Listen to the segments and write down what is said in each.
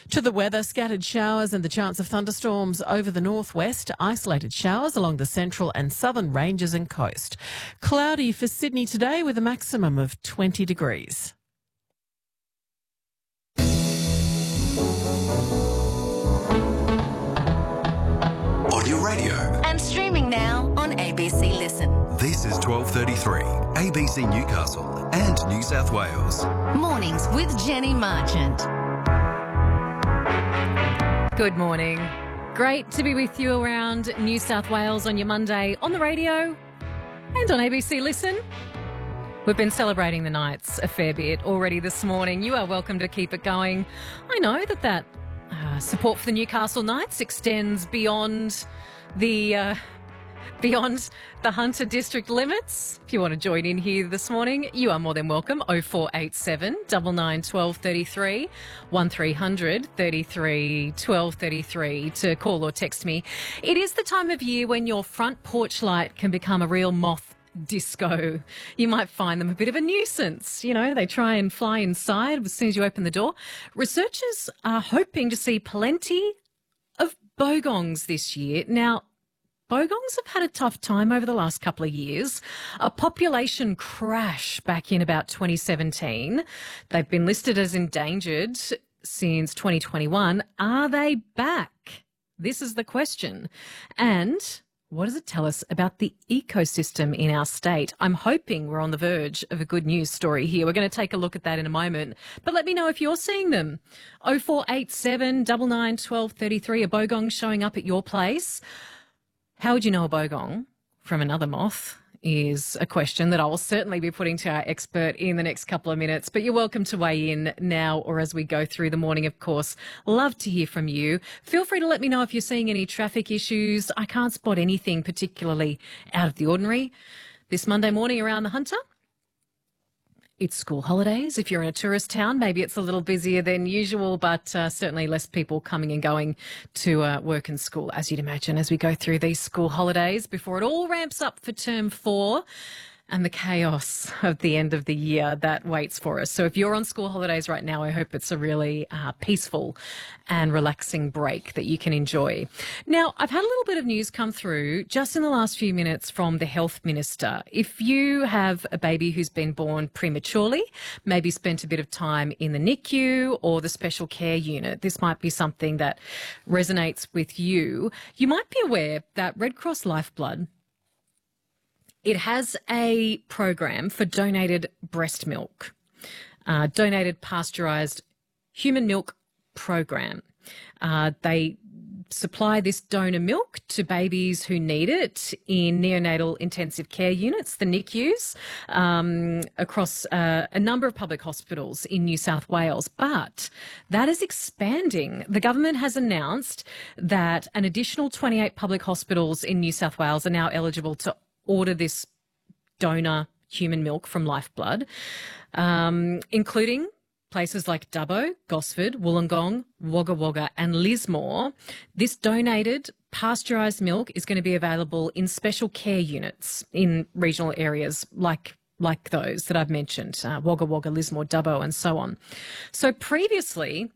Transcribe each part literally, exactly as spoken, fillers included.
To the weather, scattered showers and the chance of thunderstorms over the northwest, isolated showers along the central and southern ranges and coast. Cloudy for Sydney today with a maximum of twenty degrees. On your radio. And streaming now on A B C Listen. This is twelve thirty-three, A B C Newcastle and New South Wales. Mornings with Jenny Marchant. Good morning. Great to be with you around New South Wales on your Monday on the radio and on A B C Listen. We've been celebrating the Knights a fair bit already this morning. You are welcome to keep it going. I know that that uh, support for the Newcastle Knights extends beyond the uh, beyond the Hunter district limits. If you want to join in here this morning, you are more than welcome. oh four eight seven, nine nine, one two three three, one three hundred, thirty-three, twelve thirty-three to call or text me. It is the time of year when your front porch light can become a real moth disco. You might find them a bit of a nuisance. You know, they try and fly inside as soon as you open the door. Researchers are hoping to see plenty of bogongs this year. Now, bogongs have had a tough time over the last couple of years. A population crash back in about twenty seventeen. They've been listed as endangered since twenty twenty-one. Are they back? This is the question. And what does it tell us about the ecosystem in our state? I'm hoping we're on the verge of a good news story here. We're going to take a look at that in a moment. But let me know if you're seeing them. oh four eight seven, nine nine, one two three three, a bogong showing up at your place. How would you know a bogong from another moth is a question that I will certainly be putting to our expert in the next couple of minutes. But you're welcome to weigh in now or as we go through the morning, of course. Love to hear from you. Feel free to let me know if you're seeing any traffic issues. I can't spot anything particularly out of the ordinary this Monday morning around the Hunter. It's school holidays. If you're in a tourist town, maybe it's a little busier than usual, but uh, certainly less people coming and going to uh, work and school, as you'd imagine, as we go through these school holidays before it all ramps up for term four and the chaos of the end of the year that waits for us. So if you're on school holidays right now, I hope it's a really uh, peaceful and relaxing break that you can enjoy. Now, I've had a little bit of news come through just in the last few minutes from the Health Minister. If you have a baby who's been born prematurely, maybe spent a bit of time in the N I C U or the special care unit, this might be something that resonates with you. You might be aware that Red Cross Lifeblood, it has a program for donated breast milk, uh, donated pasteurised human milk program. Uh, they supply this donor milk to babies who need it in neonatal intensive care units, the N I C Us, um, across uh, a number of public hospitals in New South Wales. But that is expanding. The government has announced that an additional twenty-eight public hospitals in New South Wales are now eligible to order this donor human milk from Lifeblood, um, including places like Dubbo, Gosford, Wollongong, Wagga Wagga and Lismore. This donated pasteurised milk is going to be available in special care units in regional areas like like those that I've mentioned, uh, Wagga Wagga, Lismore, Dubbo and so on. So previously,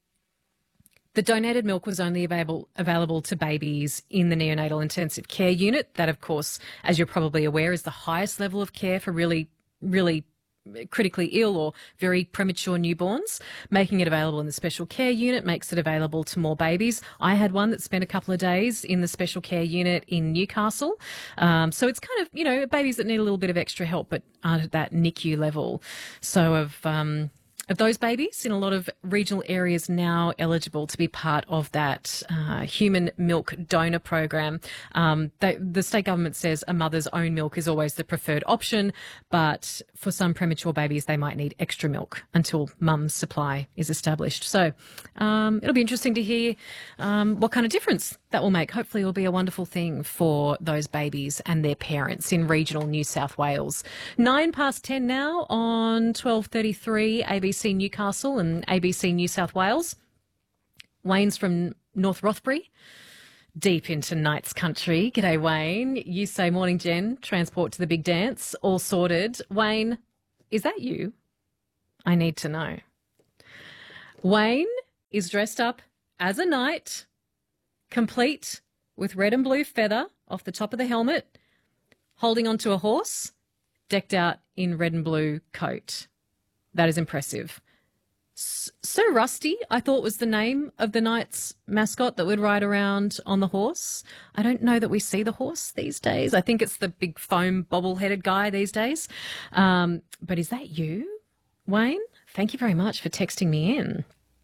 the donated milk was only available available to babies in the neonatal intensive care unit. That, of course, as you're probably aware, is the highest level of care for really, really critically ill or very premature newborns. Making it available in the special care unit makes it available to more babies. I had one that spent a couple of days in the special care unit in Newcastle. Um, so it's kind of, you know, babies that need a little bit of extra help but aren't at that N I C U level. So of... Um, Of those babies in a lot of regional areas now eligible to be part of that uh, human milk donor program. Um, they, the state government says a mother's own milk is always the preferred option, but for some premature babies, they might need extra milk until mum's supply is established. So um, it'll be interesting to hear um, what kind of difference that will make. Hopefully it will be a wonderful thing for those babies and their parents in regional New South Wales. Nine past ten now on twelve thirty-three A B C Newcastle and A B C New South Wales. Wayne's from North Rothbury, deep into Knights country. G'day, Wayne. You say, morning, Jen. Transport to the big dance. All sorted. Wayne, is that you? I need to know. Wayne, is dressed up as a knight, complete with red and blue feather off the top of the helmet, holding onto a horse, decked out in red and blue coat. That is impressive. S- Sir Rusty, I thought, was the name of the knight's mascot that would ride around on the horse. I don't know that we see the horse these days. I think it's the big foam bobble-headed guy these days. Um, but is that you, Wayne? Thank you very much for texting me in.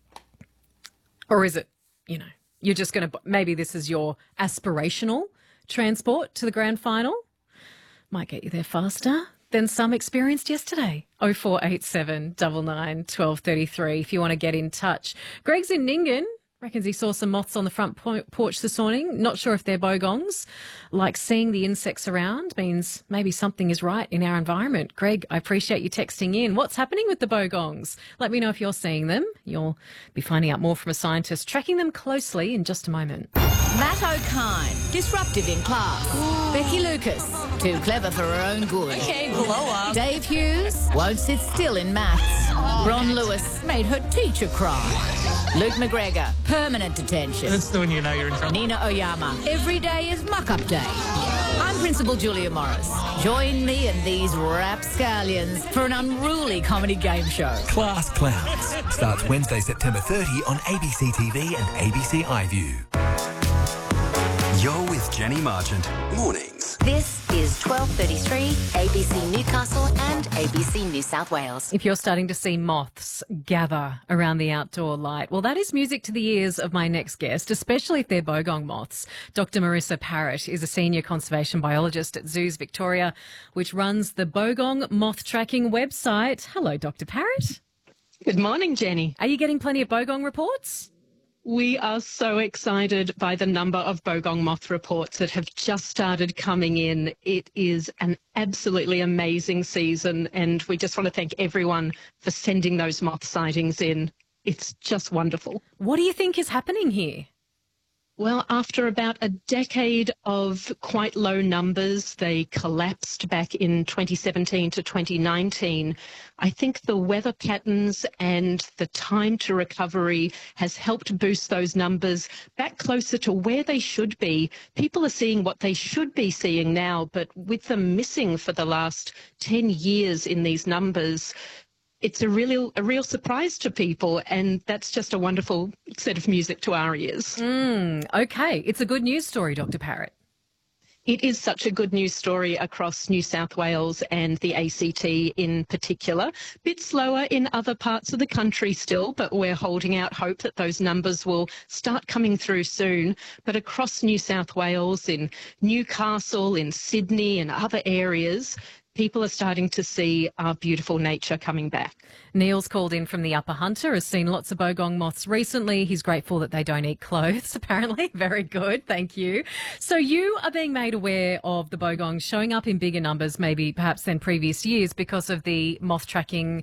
Or is it, you know, you're just going to, maybe this is your aspirational transport to the grand final? Might get you there faster than some experienced yesterday. oh four eight seven, nine nine, one two three three if you want to get in touch. Greg's in Nyngan. Reckons he saw some moths on the front po- porch this morning. Not sure if they're bogongs. Like seeing the insects around means maybe something is right in our environment. Greg, I appreciate you texting in. What's happening with the bogongs? Let me know if you're seeing them. You'll be finding out more from a scientist tracking them closely in just a moment. Matt O'Kine, disruptive in class. Becky Lucas, too clever for her own good. Okay, blow up. Dave Hughes, won't sit still in maths. Ron Lewis made her teacher cry. Luke McGregor, permanent detention. That's the one you know you're in trouble. Nina Oyama, every day is muck-up day. I'm Principal Julia Morris. Join me and these rapscallions for an unruly comedy game show. Class Clowns starts Wednesday, September thirtieth on A B C T V and A B C iView. You're with Jenny Marchant. Mornings. This is twelve thirty-three, A B C Newcastle and A B C New South Wales. If you're starting to see moths gather around the outdoor light, well, that is music to the ears of my next guest, especially if they're bogong moths. Doctor Marissa Parrott is a senior conservation biologist at Zoos Victoria, which runs the Bogong Moth Tracking website. Hello, Doctor Parrott. Good morning, Jenny. Are you getting plenty of bogong reports? We are so excited by the number of bogong moth reports that have just started coming in. It is an absolutely amazing season, and we just want to thank everyone for sending those moth sightings in. It's just wonderful. What do you think is happening here? Well, after about a decade of quite low numbers, they collapsed back in twenty seventeen to twenty nineteen. I think the weather patterns and the time to recovery has helped boost those numbers back closer to where they should be. People are seeing what they should be seeing now, but with them missing for the last ten years in these numbers, it's a real, a real surprise to people, and that's just a wonderful set of music to our ears. Mm, okay. It's a good news story, Doctor Parrott. It is such a good news story across New South Wales and the A C T in particular. Bit slower in other parts of the country still, but we're holding out hope that those numbers will start coming through soon. But across New South Wales, in Newcastle, in Sydney and other areas, people are starting to see our beautiful nature coming back. Neil's called in from the Upper Hunter, has seen lots of bogong moths recently. He's grateful that they don't eat clothes, apparently. Very good, thank you. So you are being made aware of the bogongs showing up in bigger numbers, maybe perhaps than previous years, because of the moth tracking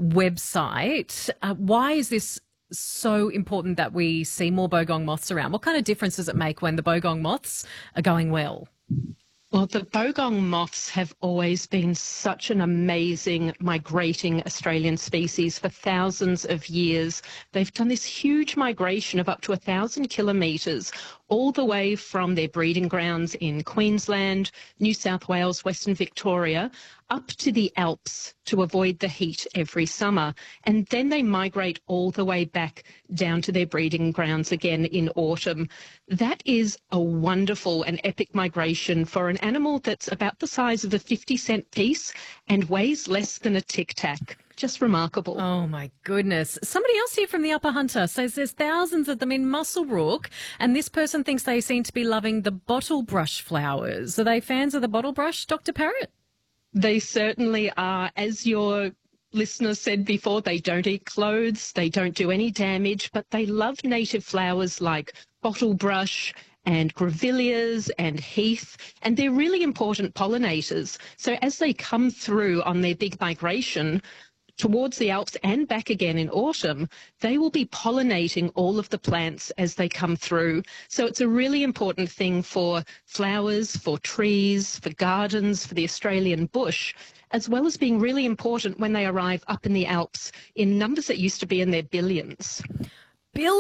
website. Uh, why is this so important that we see more bogong moths around? What kind of difference does it make when the bogong moths are going well? Well, the bogong moths have always been such an amazing migrating Australian species for thousands of years. They've done this huge migration of up to a thousand kilometres all the way from their breeding grounds in Queensland, New South Wales, Western Victoria, up to the Alps to avoid the heat every summer. And then they migrate all the way back down to their breeding grounds again in autumn. That is a wonderful and epic migration for an animal that's about the size of a fifty cent piece and weighs less than a Tic Tac. Just remarkable. Oh, my goodness. Somebody else here from the Upper Hunter says there's thousands of them in Muswellbrook, and this person thinks they seem to be loving the bottle brush flowers. Are they fans of the bottle brush, Doctor Parrott? They certainly are. As your listeners said before, they don't eat clothes, they don't do any damage, but they love native flowers like bottle brush and grevilleas and heath, and they're really important pollinators. So as they come through on their big migration towards the Alps and back again in autumn, they will be pollinating all of the plants as they come through. So it's a really important thing for flowers, for trees, for gardens, for the Australian bush, as well as being really important when they arrive up in the Alps in numbers that used to be in their billions. billion